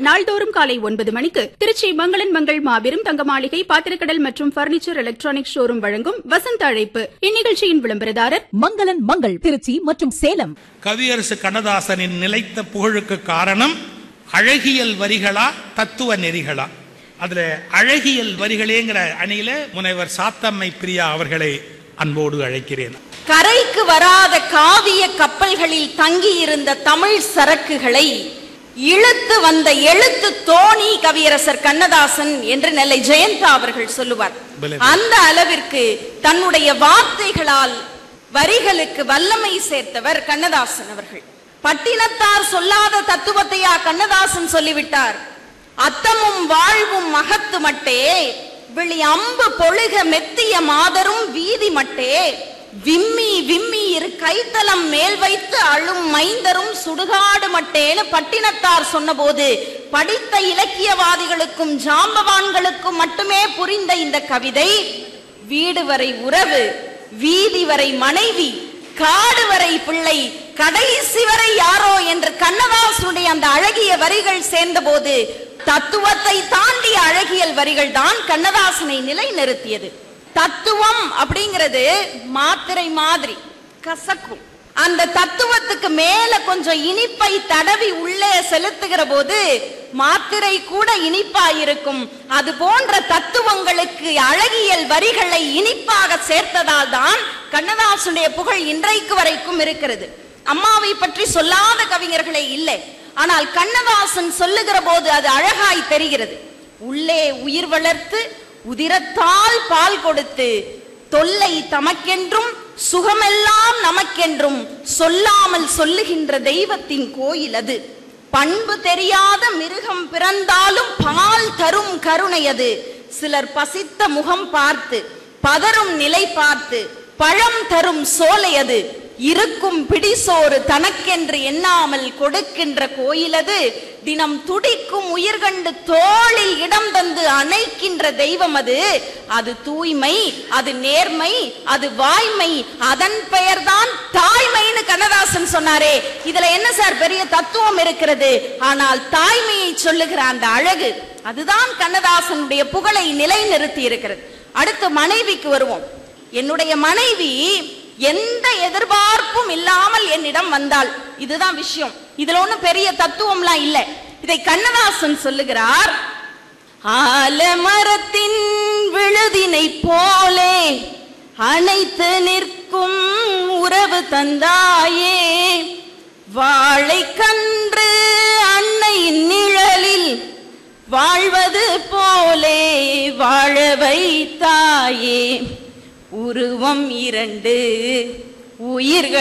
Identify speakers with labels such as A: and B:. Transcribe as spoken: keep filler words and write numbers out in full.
A: நாள்தோறும் காலை ஒன்பது மணிக்கு திருச்சி மங்களன் மங்கள் மாபெரும் தங்க மாளிகை பாத்திரக்கடல் மற்றும் பர்னிச்சர் எலக்ட்ரானிக் ஷோரூம் வழங்கும் வசந்த அழைப்பு. இந்நிகழ்ச்சியின் விளம்பரதாரர்
B: மங்களன் மங்கள் திருச்சி மற்றும் சேலம்.
C: கவியரசு கண்ணதாசனின் நிலைத்த புகழுக்கு காரணம் அழகியல் வரிகளா தத்துவ நெறிகளா? அதுல அழகியல் வரிகளேங்கிற அணியில முனைவர் சாத்தம்மை பிரியா அவர்களை அன்போடு அழைக்கிறேன்.
D: கரைக்கு வராத காவிய கப்பல்களில் தங்கி இருந்த தமிழ் சரக்குகளை இழுத்து வந்த எழுத்து தோணி கவியரசர் கண்ணதாசன் என்று நெல்லை ஜெயந்தா அவர்கள் சொல்லுவார். அந்த அளவிற்கு தன்னுடைய வார்த்தைகளால் வரிகளுக்கு வல்லமை சேர்த்தவர் கண்ணதாசன் அவர்கள். பட்டினத்தார் சொல்லாத தத்துவத்தையா கண்ணதாசன் சொல்லிவிட்டார். அத்தமும் வாழ்வும் மகத்து மட்டே, விழி அம்பு பொழுக மெத்திய மாதரும் வீதி மட்டே, விம்மி விம்மி இரு கைத்தலம் மேல் வைத்து அழும் மைந்தரும் சுடுகாடு மட்டேன்னு பட்டினத்தார் சொன்னபோது படித்த இலக்கியவாதிகளுக்கும் ஜாம்பவான்களுக்கும் மட்டுமே புரிந்த இந்த கவிதை வீடு வரை உறவு, வீதி வரை மனைவி, காடு வரை பிள்ளை, கடைசி வரை யாரோ என்று கண்ணதாசனுடைய அந்த அழகிய வரிகள் சேர்ந்த போது தத்துவத்தை தாண்டிய அழகியல் வரிகள் தான் கண்ணதாசனை நிலை நிறுத்தியது. தத்துவம் அப்படிங்கிறது மாத்திரை மாதிரி கசக்கும். அந்த தத்துவத்துக்கு மேல கொஞ்சம் இனிப்பை தடவி உள்ளே செலுத்துகிற போது மாத்திரை கூட இனிப்பா இருக்கும். அது போன்ற தத்துவங்களுக்கு அழகியல் வரிகளை இனிப்பாக சேர்த்ததால் தான் கண்ணதாசனுடைய புகழ் இன்றைக்கு வரைக்கும் இருக்கிறது. அம்மாவை பற்றி சொல்லாத கவிஞர்களே இல்லை. ஆனால் கண்ணதாசன் சொல்லுகிற போது அது அழகாய் தெரிகிறது. உள்ளே உயிர் வளர்த்து உதிரத்தால் பால் கொடுத்து தொல்லை தமக்கென்றும் சுகமெல்லாம் நமக்கென்றும் சொல்லாமல் சொல்லுகின்ற தெய்வத்தின் கோயில் அது. பண்பு தெரியாத மிருகம் பிறந்தாலும் பால் தரும் கருணை அது. சிலர் பசித்த முகம் பார்த்து பதரும் நிலை பார்த்து பழம் தரும் சோலை அது. இருக்கும் பிடிசோறு தனக்கென்று எண்ணாமல் கொடுக்கின்ற கோயிலது. தினம் துடிக்கும் உயிர்கண்டு தோளில் இடம் தந்து அணைக்கின்ற தெய்வம் அது. அது தூய்மை, அது நேர்மை, அது வாய்மை, அதன் பெயர்தான் தாய்மைன்னு கண்ணதாசன் சொன்னாரே. இதுல என்ன சார் பெரிய தத்துவம் இருக்கிறது? ஆனால் தாய்மையை சொல்லுகிற அந்த அழகு அதுதான் கண்ணதாசனுடைய புகழை நிலைநிறுத்தி இருக்கிறது. அடுத்து மனைவிக்கு வருவோம். என்னுடைய மனைவி எந்த எதிர்பார்ப்பும் இல்லாமல் என்னிடம் வந்தாள். இதுதான் விஷயம். இதுல ஒண்ணும் பெரிய தத்துவம்லாம் இல்லை. இதை கண்ணதாசன் சொல்லுகிறார். ஆலமரத்தின் விழுதினை போலே அணைத்து நிற்கும் உறவு தந்தாயே, வாழை கன்று அன்னையின் நிழலில் வாழ்வது போலே வாழ வைத்தாயே, உருவம் இரண்டு உயிர்கள்